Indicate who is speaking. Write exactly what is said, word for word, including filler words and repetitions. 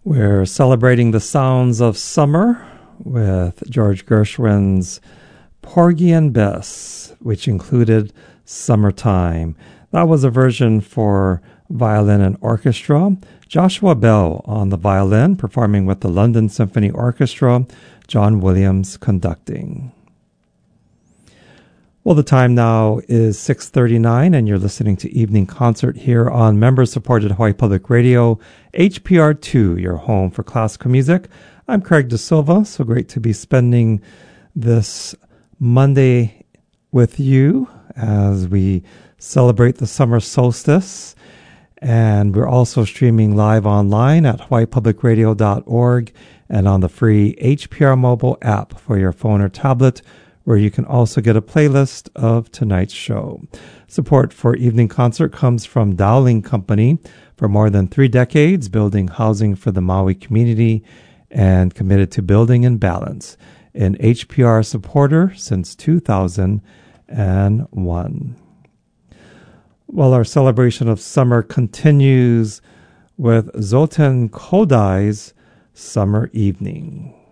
Speaker 1: We're celebrating the sounds of summer with George Gershwin's Porgy and Bess, which included Summertime. That was a version for violin and orchestra. Joshua Bell on the violin, performing with the London Symphony Orchestra, John Williams conducting. Well, the time now is six thirty-nine, and you're listening to Evening Concert here on member-supported Hawaii Public Radio, H P R two, your home for classical music. I'm Craig De Silva. So great to be spending this Monday with you as we celebrate the summer solstice. And we're also streaming live online at hawaii public radio dot org and on the free H P R mobile app for your phone or tablet, where you can also get a playlist of tonight's show. Support for Evening Concert comes from Dowling Company, for more than three decades building housing for the Maui community and committed to building in balance. An H P R supporter since two thousand one. Well, our celebration of summer continues with Zoten Kodai's Summer Evening.